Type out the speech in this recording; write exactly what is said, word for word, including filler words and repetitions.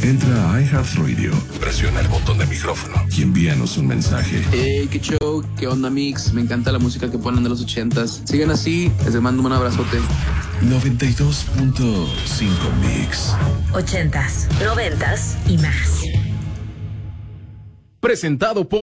Entra a iHeartRadio, presiona el botón de micrófono y envíanos un mensaje. Hey, qué show, qué onda, Mix. Me encanta la música que ponen de los ochentas. Sigan así, les mando un abrazote. noventa y dos punto cinco Mix. Ochentas, noventas y más. Presentado por